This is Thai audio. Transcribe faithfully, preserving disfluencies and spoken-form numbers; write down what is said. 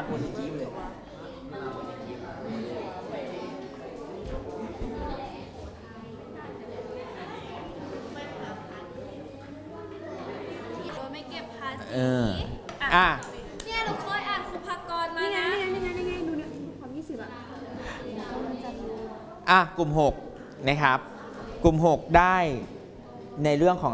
โคตรยิ้มเลยไม่เก็บภาษีเอออ่ะเนี่ยเราเคยอ่านคุพากรมานี่ไงนะนี่ไงนี่ไงนี่ไงดูเนี่ยความยี่สิบอะอ่ะกลุ่มหกนะครับกลุ่มหกได้ในเรื่องของ